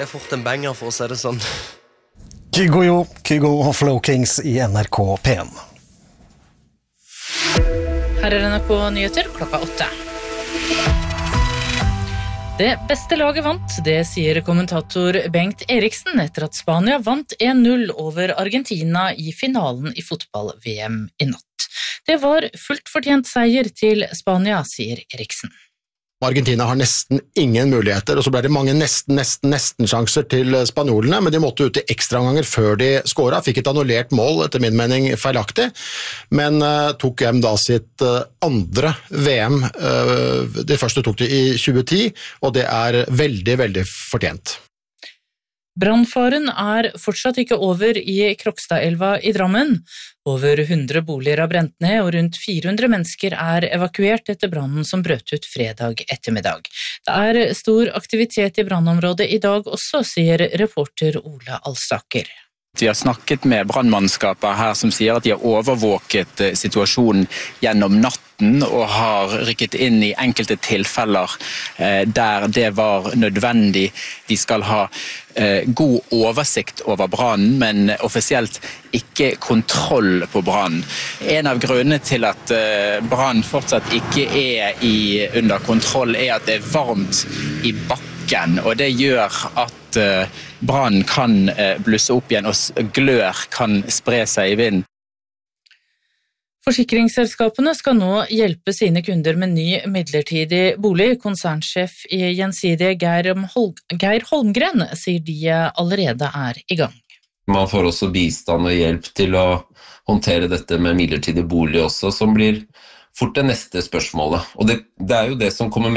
ble fort en banger for å si det sånn. Kygo og Flow Kings i NRK P1. Her NRK Nyheter klokka 8. Det beste laget vant, det sier kommentator Bengt Eriksen etter at Spania vant 1-0 over Argentina i finalen i fotball-VM i natt. Det var fullt fortjent seier til Spania, sier Eriksen. Argentina har nesten ingen muligheter, og så ble det mange nesten sjanser til spanjolene, men de måtte ut i ekstraomganger før de skåret, fikk et annullert mål, etter min mening feilaktig, men tok hjem da sitt andre VM. Det første tok de i 2010, og det er veldig, veldig fortjent. Brannfaren er fortsatt ikke over i Krokstadelva i Drammen. Over 100 boliger har brent ned, og rundt 400 mennesker er evakuert etter brannen som brøt ut fredag ettermiddag. Det er stor aktivitet i brannområdet i dag også, sier reporter Ola Alsaker. Vi har snakket med brannmannskaper her som sier at de har overvåket situasjonen gjennom natten og har rykket inn i enkelte tilfeller der det var nødvendig. De skal ha god oversikt over brannen, men offisielt ikke kontroll på brannen. En av grunnene til at brannen fortsatt ikke er under kontroll er at det er varmt i bakken, og det gjør at brannen kan blusse opp igjen, og glør kan spre seg i vind. Forsikringsselskapene skal nå hjelpe sine kunder med ny midlertidig bolig. Konsernsjef i Gjensidige Geir Holmgren sier de allerede er i gang. Man får også bistand og hjelp til å håndtere dette med midlertidig bolig også, som blir fort det neste spørsmålet. Og det er jo det som kommer